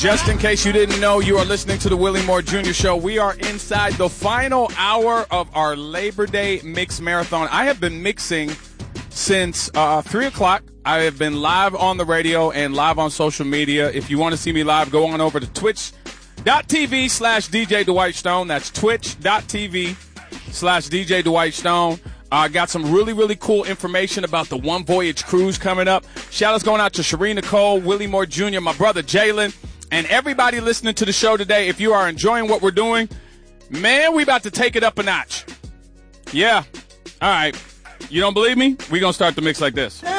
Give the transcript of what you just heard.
Just in case you didn't know, you are listening to the Willie Moore Jr. Show. We are inside the final hour of our Labor Day Mix Marathon. I have been mixing since 3 o'clock. I have been live on the radio and live on social media. If you want to see me live, go on over to twitch.tv/DJ Dwight Stone. That's twitch.tv/DJ Dwight Stone. Got some really, really cool information about the One Voyage cruise coming up. Shout-outs going out to Shereen Nicole, Willie Moore Jr., my brother Jalen, and everybody listening to the show today. If you are enjoying what we're doing, man, we about to take it up a notch. Yeah. All right. You don't believe me? We're going to start the mix like this.